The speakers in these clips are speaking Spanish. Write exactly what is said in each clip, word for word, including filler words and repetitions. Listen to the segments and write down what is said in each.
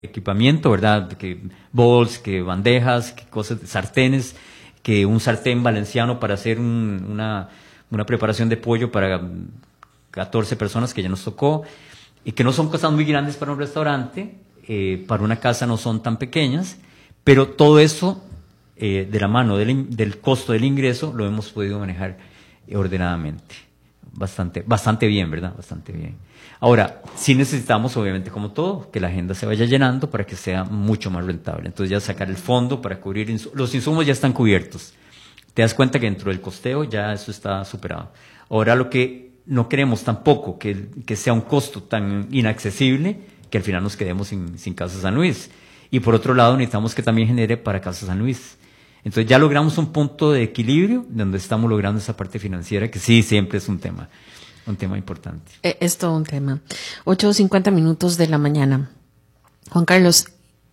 equipamiento, ¿verdad? Que bowls, que bandejas, que cosas, sartenes, que un sartén valenciano para hacer un, una, una preparación de pollo para catorce personas que ya nos tocó, y que no son cosas muy grandes para un restaurante, eh, para una casa no son tan pequeñas, pero todo eso eh, de la mano del, del costo del ingreso lo hemos podido manejar eh, ordenadamente. Bastante, bastante bien, ¿verdad? Bastante bien. Ahora, sí necesitamos, obviamente, como todo, que la agenda se vaya llenando para que sea mucho más rentable. Entonces ya sacar el fondo para cubrir, insu- los insumos ya están cubiertos. Te das cuenta que dentro del costeo ya eso está superado. Ahora lo que no queremos tampoco, que, que sea un costo tan inaccesible que al final nos quedemos sin, sin Casa San Luis. Y por otro lado, necesitamos que también genere para Casa San Luis. Entonces ya logramos un punto de equilibrio donde estamos logrando esa parte financiera que sí, siempre es un tema, un tema importante. Es todo un tema. ocho cincuenta minutos de la mañana. Juan Carlos,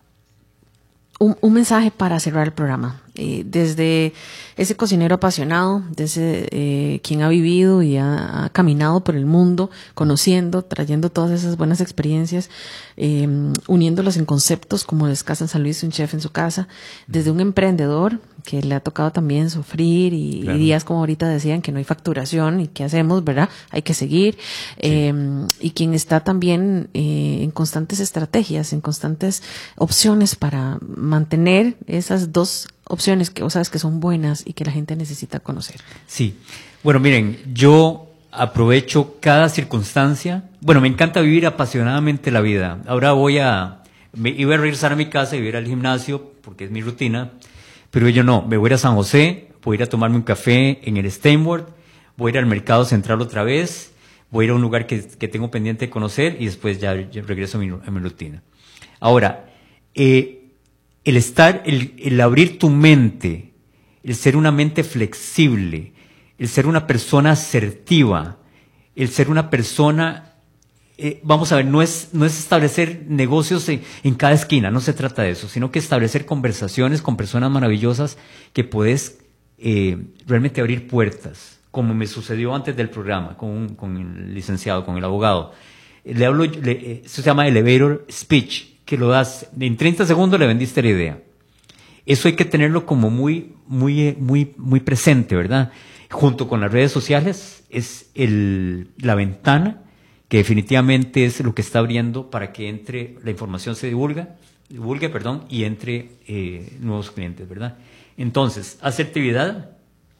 un, un mensaje para cerrar el programa. Eh, desde ese cocinero apasionado, desde eh, quien ha vivido y ha, ha caminado por el mundo, conociendo, trayendo todas esas buenas experiencias, eh, uniéndolos en conceptos como es Casa San Luis, un chef en su casa, desde un emprendedor que le ha tocado también sufrir y, claro. y días como ahorita decían que no hay facturación y qué hacemos, ¿verdad? Hay que seguir. Sí. Eh, y quien está también eh, en constantes estrategias, en constantes opciones para mantener esas dos opciones que vos sabes que son buenas y que la gente necesita conocer. Sí. Bueno, miren, yo aprovecho cada circunstancia. Bueno, me encanta vivir apasionadamente la vida. Ahora voy a, me iba a regresar a mi casa y voy a ir al gimnasio porque es mi rutina, pero yo no, me voy a ir a San José, voy a ir a tomarme un café en el Steinward, voy a ir al Mercado Central otra vez, voy a ir a un lugar que, que tengo pendiente de conocer y después ya, ya regreso a mi, a mi rutina. Ahora, eh, el estar, el, el abrir tu mente, el ser una mente flexible, el ser una persona asertiva, el ser una persona, eh, vamos a ver, no es, no es establecer negocios en, en cada esquina, no se trata de eso, sino que establecer conversaciones con personas maravillosas que puedes eh, realmente abrir puertas, como me sucedió antes del programa con, con el licenciado, con el abogado. Le hablo, le, eso se llama elevator speech, que lo das, en treinta segundos le vendiste la idea. Eso hay que tenerlo como muy, muy, muy, muy presente, ¿verdad? Junto con las redes sociales es el, la ventana que definitivamente es lo que está abriendo para que entre, la información se divulga, divulgue, perdón, y entre eh, nuevos clientes, ¿verdad? Entonces, asertividad,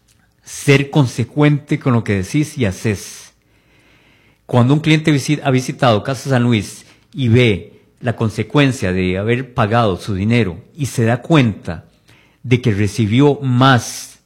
ser consecuente con lo que decís y haces. Cuando un cliente visit, ha visitado Casa San Luis y ve la consecuencia de haber pagado su dinero y se da cuenta de que recibió más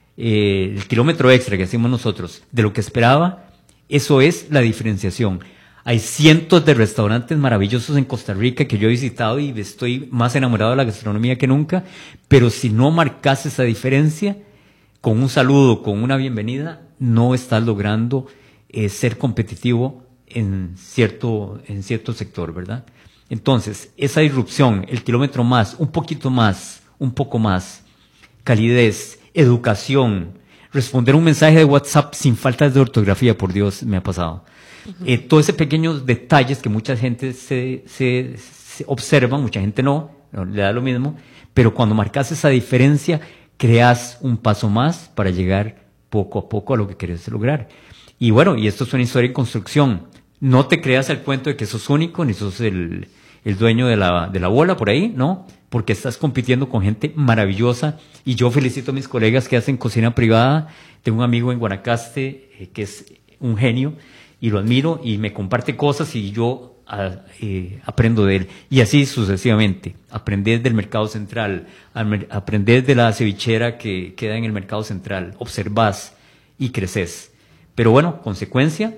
eh, el kilómetro extra que hacemos nosotros de lo que esperaba, eso es la diferenciación. Hay cientos de restaurantes maravillosos en Costa Rica que yo he visitado y estoy más enamorado de la gastronomía que nunca, pero si no marcas esa diferencia, con un saludo, con una bienvenida, no estás logrando eh, ser competitivo en cierto, en cierto sector, ¿verdad? Entonces, esa disrupción, el kilómetro más, un poquito más, un poco más, calidez, educación, responder un mensaje de WhatsApp sin faltas de ortografía, por Dios, me ha pasado. Uh-huh. Eh, todos esos pequeños detalles que mucha gente se, se, se observa, mucha gente no, no, le da lo mismo, pero cuando marcas esa diferencia, creas un paso más para llegar poco a poco a lo que quieres lograr. Y bueno, y esto es una historia en construcción. No te creas el cuento de que sos único, ni sos el, el dueño de la, de la bola por ahí, ¿no? Porque estás compitiendo con gente maravillosa y yo felicito a mis colegas que hacen cocina privada. Tengo un amigo en Guanacaste eh, que es un genio y lo admiro y me comparte cosas y yo a, eh, aprendo de él. Y así sucesivamente. Aprender del Mercado Central, aprender de la cevichera que queda en el Mercado Central, observás y creces. Pero bueno, consecuencia,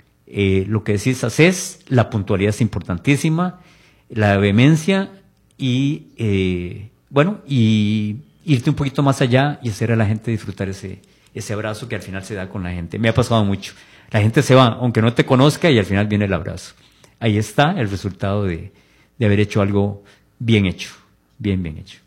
eh, lo que decís, haces, la puntualidad es importantísima, la vehemencia y, eh, bueno, y irte un poquito más allá y hacer a la gente disfrutar ese, ese abrazo que al final se da con la gente. Me ha pasado mucho. La gente se va, aunque no te conozca, y al final viene el abrazo. Ahí está el resultado de, de haber hecho algo bien hecho, bien, bien hecho.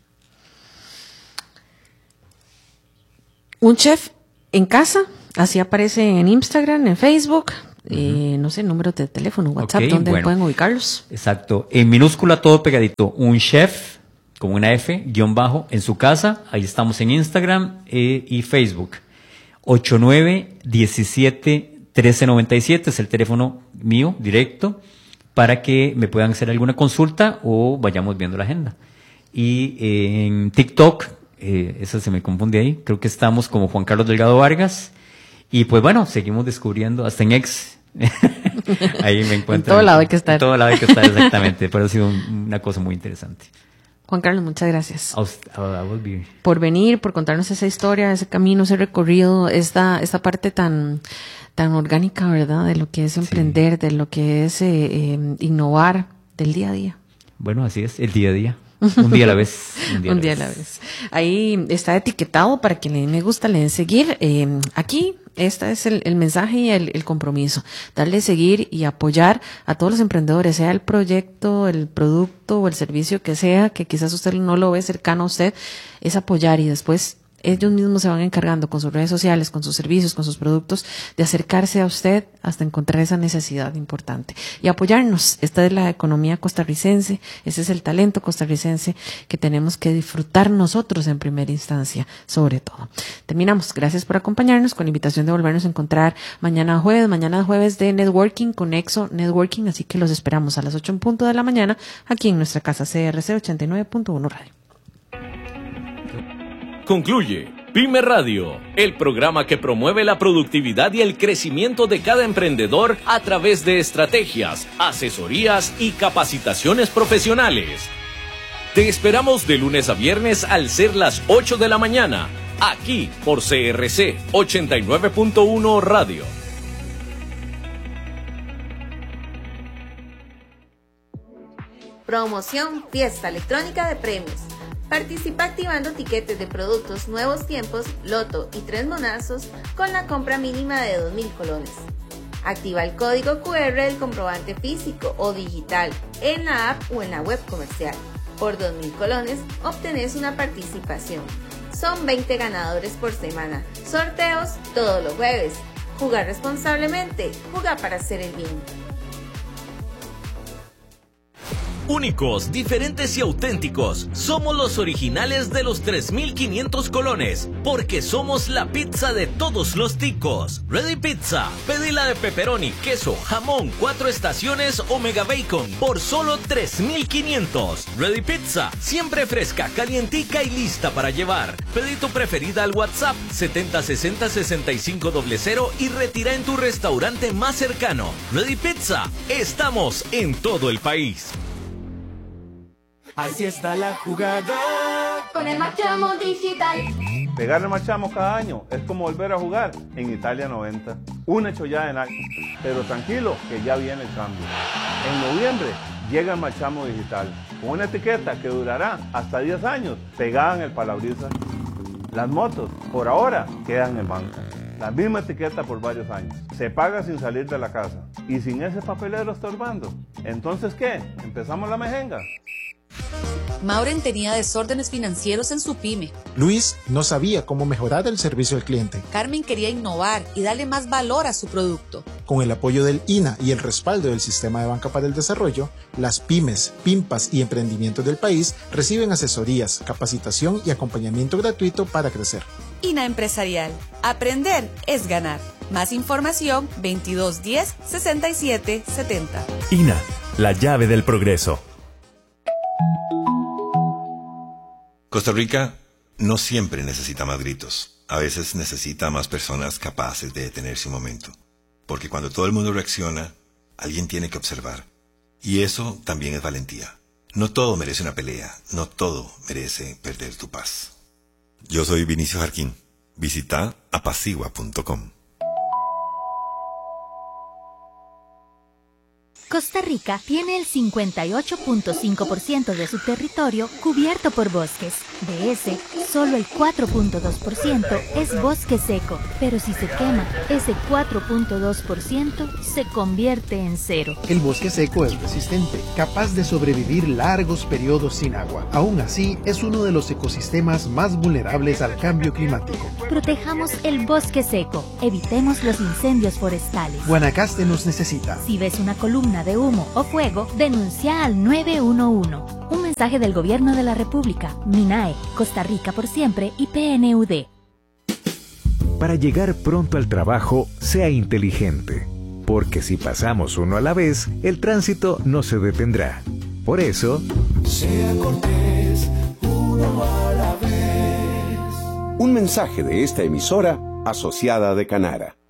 Un chef en casa, así aparece en Instagram, en Facebook, Uh-huh. eh, no sé, número de teléfono, WhatsApp, okay, ¿dónde bueno, pueden ubicarlos? Exacto, en minúscula todo pegadito, un chef, con una F, guión bajo, en su casa, ahí estamos en Instagram eh, y Facebook. ocho nueve uno siete uno tres nueve siete es el teléfono mío directo para que me puedan hacer alguna consulta o vayamos viendo la agenda. Y eh, en TikTok, eh, eso se me confunde ahí, creo que estamos como Juan Carlos Delgado Vargas. Y pues bueno, seguimos descubriendo, hasta en X, ahí me encuentro. En todo lado hay que estar. En todo lado hay que estar, exactamente, pero ha sido un, una cosa muy interesante. Juan Carlos, muchas gracias. A, a, a volver. Por venir, por contarnos esa historia, ese camino, ese recorrido, esta, esta parte tan, tan orgánica, ¿verdad? De lo que es emprender, sí. de lo que es eh, eh, innovar, del día a día. Bueno, así es, el día a día. Un día a la vez. Un día, un día a la vez. vez. Ahí está etiquetado para que le den me gusta, le den seguir. Eh, aquí, este es el, el mensaje y el, el compromiso. Darle seguir y apoyar a todos los emprendedores, sea el proyecto, el producto o el servicio que sea, que quizás usted no lo ve cercano a usted, es apoyar y después ellos mismos se van encargando con sus redes sociales, con sus servicios, con sus productos, de acercarse a usted hasta encontrar esa necesidad importante y apoyarnos. Esta es la economía costarricense, ese es el talento costarricense que tenemos que disfrutar nosotros en primera instancia, sobre todo. Terminamos. Gracias por acompañarnos con la invitación de volvernos a encontrar mañana jueves, mañana jueves de Networking con Exo Networking, así que los esperamos a las ocho en punto de la mañana aquí en nuestra casa C R C ochenta y nueve punto uno Radio. Concluye Pyme Radio, el programa que promueve la productividad y el crecimiento de cada emprendedor a través de estrategias, asesorías y capacitaciones profesionales. Te esperamos de lunes a viernes al ser las ocho de la mañana, aquí por C R C ochenta y nueve punto uno Radio. Promoción Fiesta Electrónica de Premios. Participa activando tiquetes de productos Nuevos Tiempos, Loto y Tres Monazos con la compra mínima de dos mil colones. Activa el código cu erre del comprobante físico o digital en la app o en la web comercial. Por dos mil colones obtenés una participación. Son veinte ganadores por semana. Sorteos todos los jueves. Jugar responsablemente. Jugar para hacer el bien. Únicos, diferentes y auténticos. Somos los originales de los tres mil quinientos colones, porque somos la pizza de todos los ticos. Ready Pizza. Pedila de pepperoni, queso, jamón, cuatro estaciones o mega bacon por solo tres mil quinientos. Ready Pizza. Siempre fresca, calientica y lista para llevar. Pedí tu preferida al WhatsApp setenta sesenta sesenta y cinco cero cero y retira en tu restaurante más cercano. Ready Pizza. Estamos en todo el país. Así está la jugada con el Marchamo Digital. Pegarle Marchamo cada año es como volver a jugar en Italia noventa. Una chollada en año. Pero tranquilo, que ya viene el cambio. En noviembre llega el Marchamo Digital, con una etiqueta que durará hasta diez años, pegada en el parabrisas. Las motos, por ahora, quedan en banca. La misma etiqueta por varios años. Se paga sin salir de la casa. Y sin ese papelero estorbando. Entonces, ¿qué? ¿Empezamos la mejenga? Mauren tenía desórdenes financieros en su pyme. Luis no sabía cómo mejorar el servicio al cliente. Carmen quería innovar y darle más valor a su producto. Con el apoyo del I N A y el respaldo del Sistema de Banca para el Desarrollo, las pymes, pimpas y emprendimientos del país reciben asesorías, capacitación y acompañamiento gratuito para crecer. I N A Empresarial. Aprender es ganar. Más información veintidós diez sesenta y siete setenta. I N A, la llave del progreso. Costa Rica no siempre necesita más gritos. A veces necesita más personas capaces de detenerse un momento. Porque cuando todo el mundo reacciona, alguien tiene que observar. Y eso también es valentía. No todo merece una pelea. No todo merece perder tu paz. Yo soy Vinicio Jarquín. Visita apacigua punto com. Costa Rica tiene el cincuenta y ocho punto cinco por ciento de su territorio cubierto por bosques. De ese, solo el cuatro punto dos por ciento es bosque seco, pero si se quema, ese cuatro punto dos por ciento se convierte en cero. El bosque seco es resistente, capaz de sobrevivir largos periodos sin agua. Aún así, es uno de los ecosistemas más vulnerables al cambio climático. Protejamos el bosque seco, evitemos los incendios forestales. Guanacaste nos necesita. Si ves una columna de humo o fuego, denuncia al nueve uno uno. Un mensaje del Gobierno de la República, MINAE, Costa Rica por siempre y P N U D. Para llegar pronto al trabajo, sea inteligente, porque si pasamos uno a la vez, el tránsito no se detendrá. Por eso, sea cortés, uno a la vez. Un mensaje de esta emisora asociada de Canara.